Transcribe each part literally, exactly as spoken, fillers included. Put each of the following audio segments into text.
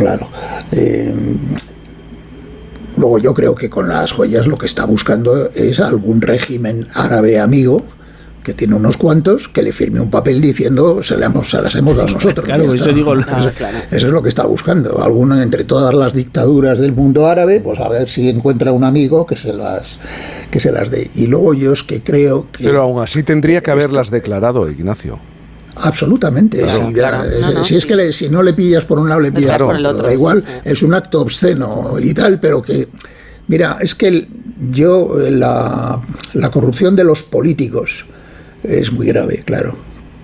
claro. Eh, luego yo creo que con las joyas lo que está buscando es algún régimen árabe amigo, que tiene unos cuantos, que le firme un papel diciendo se, le hemos, se las hemos dado nosotros. Claro, eso digo. Eso, Ah, claro. Eso es lo que está buscando. Alguno entre todas las dictaduras del mundo árabe, pues a ver si encuentra un amigo que se las que se las dé. Y luego yo es que creo que... Pero aún así tendría que haberlas esto, declarado, Ignacio. Absolutamente. Claro, si, claro. Da, No, no, si sí. es que le, si no le pillas por un lado, le pillas claro, por el otro. Da igual, sí, sí. Es un acto obsceno y tal, pero que... Mira, es que el, yo, la, la corrupción de los políticos es muy grave, claro,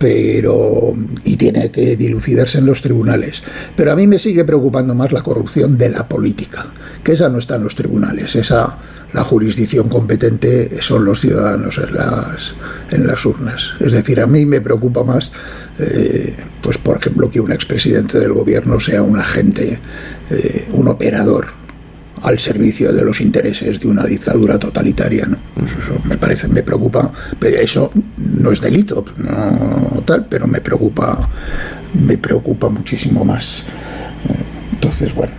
pero y tiene que dilucidarse en los tribunales. Pero a mí me sigue preocupando más la corrupción de la política, que esa no está en los tribunales, esa la jurisdicción competente son los ciudadanos en las en las urnas. Es decir, a mí me preocupa más, eh, pues por ejemplo, que un expresidente del gobierno sea un agente, eh, un operador al servicio de los intereses de una dictadura totalitaria, ¿no? Eso me parece, me preocupa, pero eso no es delito, no tal, pero me preocupa, me preocupa muchísimo más. Entonces, bueno.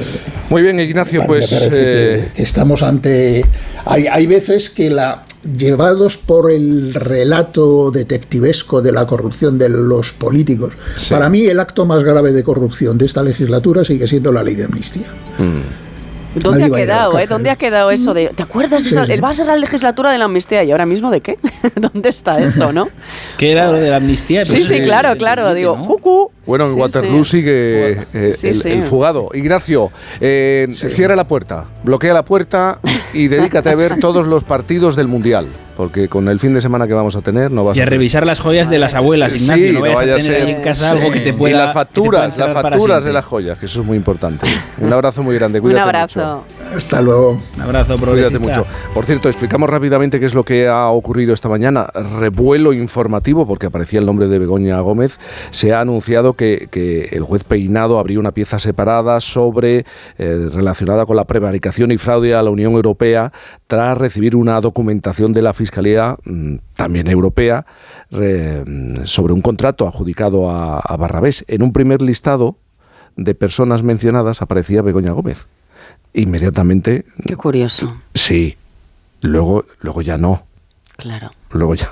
Muy bien, Ignacio, pues eh... que estamos ante. Hay, hay veces que la llevados por el relato detectivesco de la corrupción de los políticos. Sí. Para mí el acto más grave de corrupción de esta legislatura sigue siendo la ley de amnistía. Mm. ¿Dónde ha quedado, eh? ¿Dónde ha quedado eso de... ¿Te acuerdas? Sí, esa, sí. Va a ser la legislatura de la amnistía. ¿Y ahora mismo de qué? ¿Dónde está eso, no? ¿Qué era lo de la amnistía? Sí, sí, claro, claro. Digo, ¿no? Cucú. Bueno, en sí, Waterloo sí. sigue eh, sí, el, sí. el fugado. Ignacio, eh, sí. cierra la puerta, bloquea la puerta y dedícate a ver todos los partidos del Mundial. Porque con el fin de semana que vamos a tener no vas y a, a revisar las joyas de las abuelas, Ignacio. Sí, no vayas no vaya a tener a ser, ahí en casa sí. algo que te pueda... Y las facturas, las facturas de las las joyas, que eso es muy importante. Un abrazo muy grande, cuídate Un abrazo. mucho. Hasta luego. Un abrazo, cuídate mucho. Por cierto, explicamos rápidamente qué es lo que ha ocurrido esta mañana. Revuelo informativo, porque aparecía el nombre de Begoña Gómez. Se ha anunciado que, que el juez Peinado abrió una pieza separada sobre eh, relacionada con la prevaricación y fraude a la Unión Europea tras recibir una documentación de la Fiscalía también europea, eh, sobre un contrato adjudicado a, a Barrabés. En un primer listado de personas mencionadas aparecía Begoña Gómez. Inmediatamente... Qué curioso. Sí. Luego, luego ya no. Claro. Luego ya...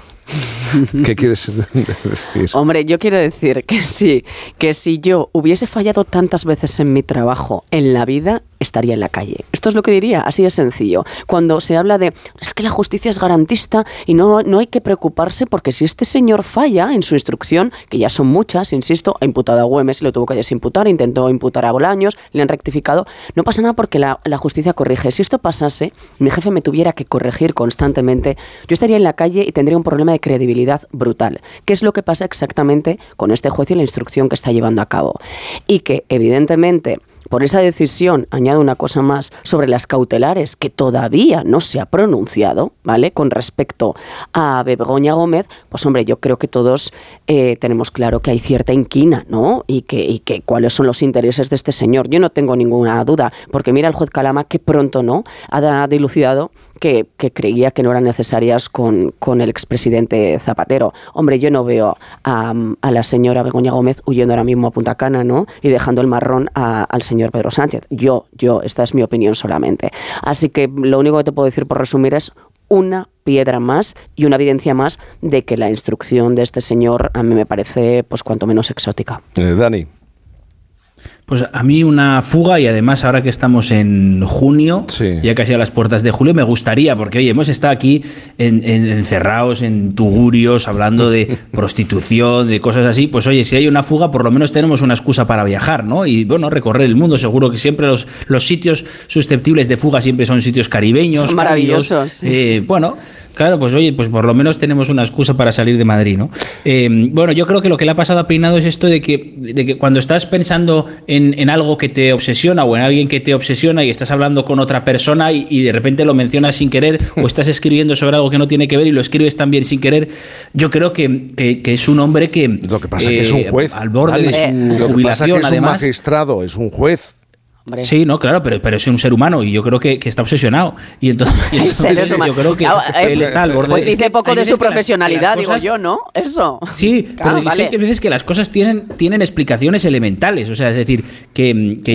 ¿Qué quieres decir? Hombre, yo quiero decir que sí, que si yo hubiese fallado tantas veces en mi trabajo, en la vida, estaría en la calle. Esto es lo que diría, así de sencillo. Cuando se habla de, es que la justicia es garantista y no, no hay que preocuparse porque si este señor falla en su instrucción, que ya son muchas, insisto, ha imputado a Güemes, lo tuvo que desimputar, intentó imputar a Bolaños, le han rectificado, no pasa nada porque la, la justicia corrige. Si esto pasase, mi jefe me tuviera que corregir constantemente, yo estaría en la calle y tendría un problema de credibilidad brutal. ¿Qué es lo que pasa exactamente con este juez y la instrucción que está llevando a cabo? Y que, evidentemente, por esa decisión, añado una cosa más, sobre las cautelares, que todavía no se ha pronunciado, ¿vale?, con respecto a Begoña Gómez, pues hombre, yo creo que todos eh, tenemos claro que hay cierta inquina, ¿no? Y que, y que cuáles son los intereses de este señor. Yo no tengo ninguna duda, porque mira el juez Calama que pronto, ¿no?, ha dilucidado que, que creía que no eran necesarias con, con el expresidente Zapatero. Hombre, yo no veo a, a la señora Begoña Gómez huyendo ahora mismo a Punta Cana, ¿no?, y dejando el marrón a, al señor señor Pedro Sánchez. Yo, yo, esta es mi opinión solamente. Así que lo único que te puedo decir por resumir es una piedra más y una evidencia más de que la instrucción de este señor a mí me parece pues cuanto menos exótica. Eh, Dani. Pues a mí una fuga, y además ahora que estamos en junio, sí. ya casi a las puertas de julio, me gustaría, porque oye, hemos estado aquí en, en, encerrados en tugurios, hablando de prostitución, de cosas así, pues oye, si hay una fuga, por lo menos tenemos una excusa para viajar, ¿no? Y bueno, recorrer el mundo, seguro que siempre los, los sitios susceptibles de fuga siempre son sitios caribeños, son maravillosos. Sí. Eh, bueno... Claro, pues oye, pues por lo menos tenemos una excusa para salir de Madrid, ¿no? Eh, bueno, yo creo que lo que le ha pasado a Peinado es esto de que, de que cuando estás pensando en, en algo que te obsesiona o en alguien que te obsesiona y estás hablando con otra persona y, y de repente lo mencionas sin querer o estás escribiendo sobre algo que no tiene que ver y lo escribes también sin querer, yo creo que, que, que es un hombre que... Lo que pasa es eh, que es un juez. Al borde ¿vale? de su lo jubilación, que pasa es que es además... un magistrado, es un juez. Hombre. Sí, no, claro, pero, pero es un ser humano y yo creo que, que está obsesionado. Y entonces, y entonces yo creo que, que él está al borde. Pues dice poco de su profesionalidad, las, las cosas, digo yo, ¿no? Eso. Sí, claro, pero vale. sí que veces que las cosas tienen, tienen explicaciones elementales. O sea, es decir, que, que